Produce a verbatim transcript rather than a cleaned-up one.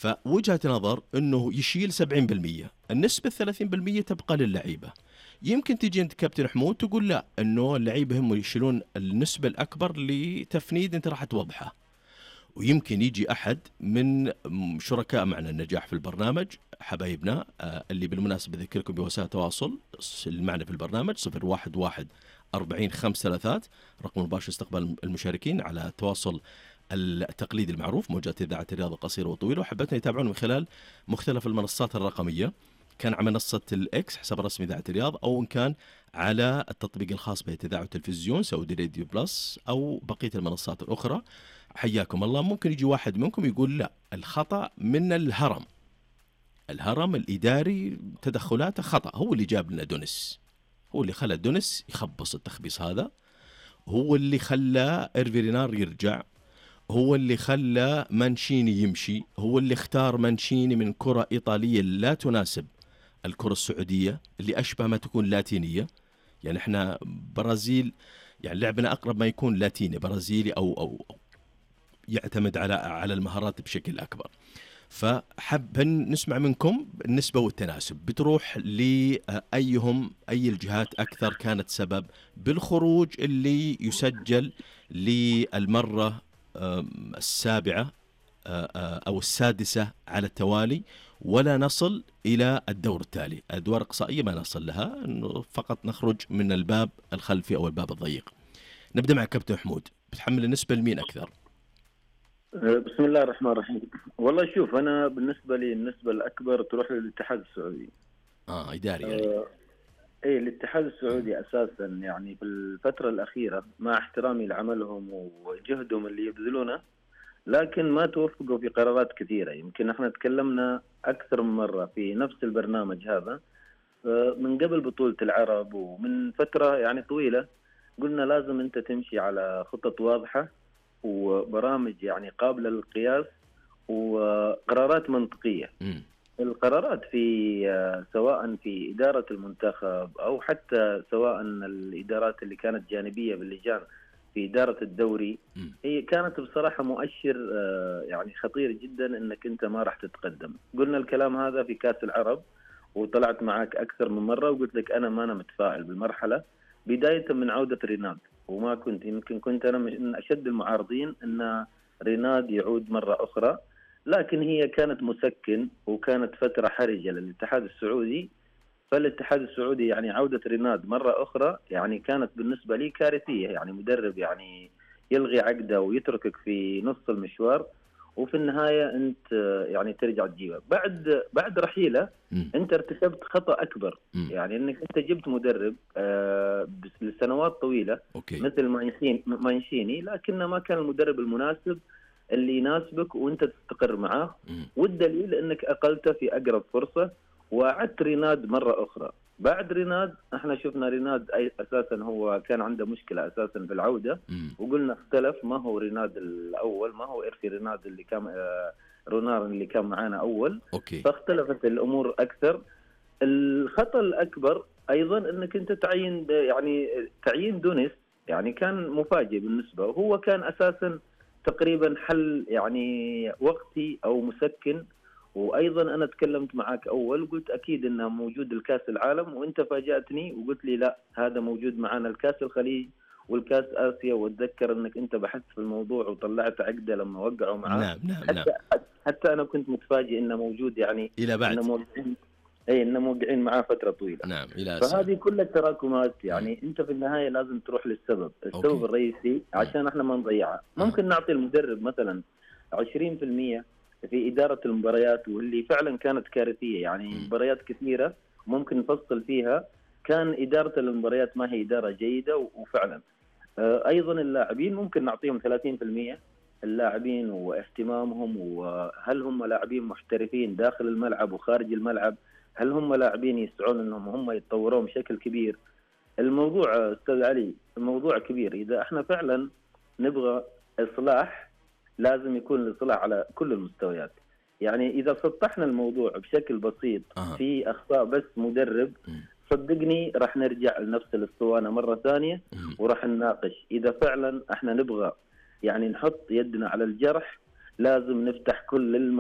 فوجهة نظر أنه يشيل سبعين بالمئة، النسبة الثلاثين بالمئة تبقى للعيبة. يمكن تيجي أنت كابتن حمود تقول لا، أنه اللعيبة هم يشيلون النسبة الأكبر لتفنيد أنت راح توضحه. ويمكن يجي أحد من شركاء معنا النجاح في البرنامج حبايبنا اللي بالمناسبة ذكركم بوسائل التواصل المعنى في البرنامج صفر واحد واحد أربعين خمس ثلاثات رقم مباشر استقبال المشاركين على التواصل التقليدي المعروف موجات إذاعة الرياضة قصيرة وطويلة. وحبتنا يتابعون من خلال مختلف المنصات الرقمية، كان على منصة الإكس حساب رسمي إذاعة الرياض، أو إن كان على التطبيق الخاص بإذاعة التلفزيون سعودي راديو بلس أو بقية المنصات الأخرى. حياكم الله. ممكن يجي واحد منكم يقول لا، الخطأ من الهرم، الهرم الإداري تدخلاته خطأ، هو اللي جاب لنا دونس، هو اللي خلى دونس يخبص التخبيص هذا، هو اللي خلى إيرفي يرجع، هو اللي خلى مانشيني يمشي، هو اللي اختار مانشيني من كرة إيطالية لا تناسب الكرة السعودية اللي أشبه ما تكون لاتينية. يعني احنا برازيل يعني لعبنا أقرب ما يكون لاتيني برازيلي أو أو يعتمد على على المهارات بشكل أكبر. فحب نسمع منكم النسبة والتناسب، بتروح لأيهم أي الجهات أكثر كانت سبب بالخروج اللي يسجل للمرة السابعة أو السادسة على التوالي، ولا نصل إلى الدور التالي، الأدوار الإقصائية ما نصل لها، إنه فقط نخرج من الباب الخلفي أو الباب الضيق. نبدأ مع كابتن حمود، بتحمل النسبة لمين أكثر؟ بسم الله الرحمن الرحيم. والله شوف، أنا بالنسبة لي النسبة الأكبر تروح للاتحاد السعودي. آه إداري يعني. آه إيه الاتحاد السعودي أساسا يعني في الفترة الأخيرة مع احترامي لعملهم وجهدهم اللي يبذلونه، لكن ما توفقوا في قرارات كثيرة. يمكن احنا تكلمنا أكثر من مرة في نفس البرنامج هذا من قبل بطولة العرب ومن فترة يعني طويلة، قلنا لازم أنت تمشي على خطط واضحة وبرامج يعني قابلة للقياس وقرارات منطقية. م. القرارات في سواء في إدارة المنتخب أو حتى سواء الإدارات اللي كانت جانبية باللجان في إدارة الدوري، م. هي كانت بصراحة مؤشر يعني خطير جدا أنك أنت ما راح تتقدم. قلنا الكلام هذا في كأس العرب وطلعت معك أكثر من مرة وقلت لك أنا ما أنا متفائل بالمرحلة بداية من عودة ريناد، وما كنت يمكن كنت أنا من أشد المعارضين أن ريناد يعود مرة أخرى، لكن هي كانت مسكن وكانت فترة حرجة للاتحاد السعودي. فالاتحاد السعودي يعني عودة ريناد مرة أخرى يعني كانت بالنسبة لي كارثية. يعني مدرب يعني يلغي عقده ويتركك في نص المشوار وفي النهاية أنت يعني ترجع تجيبه بعد بعد رحيله. م. أنت ارتكبت خطأ أكبر، م. يعني أنك أنت جبت مدرب آه لسنوات طويلة أوكي. مثل مانشيني مانشيني لكنه ما كان المدرب المناسب اللي يناسبك وأنت تستقر معاه، م. والدليل أنك أقلته في أقرب فرصة وعدت ريناد مرة أخرى. بعد ريناد احنا شفنا ريناد أساسا هو كان عنده مشكلة أساسا في العودة، م. وقلنا اختلف، ما هو ريناد الأول، ما هو إرثي ريناد اللي كان آه رونار اللي كان معانا أول. أوكي. فاختلفت الأمور أكثر. الخطأ الأكبر أيضا أنك أنت تعيين يعني تعيين دونيس يعني كان مفاجئ بالنسبة، وهو كان أساسا تقريبا حل يعني وقتي أو مسكن. وأيضا أنا تكلمت معك أول قلت أكيد أنه موجود الكاس العالم، وأنت فاجأتني وقلت لي لا هذا موجود معنا الكاس الخليج والكاس آسيا، واتذكر أنك أنت بحثت في الموضوع وطلعت عقده لما وقعوا معاه. نعم نعم حتى, نعم. حتى أنا كنت متفاجئ أنه موجود يعني إلى بعد. إنه موقعين أي إنه موقعين معاه فترة طويلة. نعم إلى آسيا. فهذه كل التراكمات يعني م. أنت في النهاية لازم تروح للسبب، السبب أوكي. الرئيسي عشان احنا ما نضيعها. ممكن نعطي المدرب مثلا عشرين بالمئة في إدارة المباريات واللي فعلا كانت كارثية، يعني مباريات كثيرة ممكن نفصل فيها كان إدارة المباريات ما هي إدارة جيدة. وفعلا أيضا اللاعبين ممكن نعطيهم ثلاثين بالمئة اللاعبين واهتمامهم، وهل هم لاعبين محترفين داخل الملعب وخارج الملعب، هل هم لاعبين يسعون أنهم هم يتطورون بشكل كبير. الموضوع أستاذ علي الموضوع كبير. إذا احنا فعلا نبغى إصلاح لازم يكون الإصلاح على كل المستويات. يعني إذا سطحنا الموضوع بشكل بسيط أه. في أخطاء بس مدرب م. صدقني راح نرجع لنفس الاسطوانة مرة ثانية وراح نناقش. إذا فعلا احنا نبغى يعني نحط يدنا على الجرح لازم نفتح كل الم...